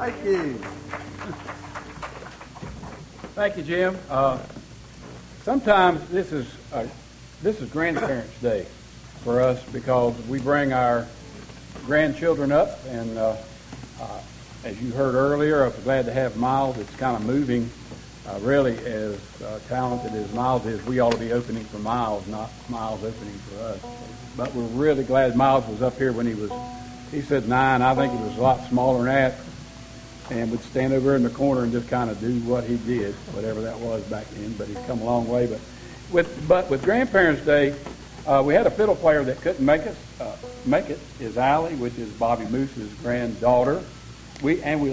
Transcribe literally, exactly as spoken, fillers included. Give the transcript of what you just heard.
Thank you. Thank you, Jim. Uh, sometimes this is uh, this is Grandparents' Day for us because we bring our grandchildren up, and uh, uh, as you heard earlier, I'm glad to have Miles. It's kind of moving. Uh, really, as uh, talented as Miles is, we ought to be opening for Miles, not Miles opening for us. But we're really glad Miles was up here when he was, he said nine. I think he was a lot smaller than that, and would stand over in the corner and just kind of do what he did, whatever that was back then. But he's come a long way. But with but with Grandparents' Day, uh, we had a fiddle player that couldn't make us uh, make it. Is Allie, which is Bobby Moose's granddaughter. We and we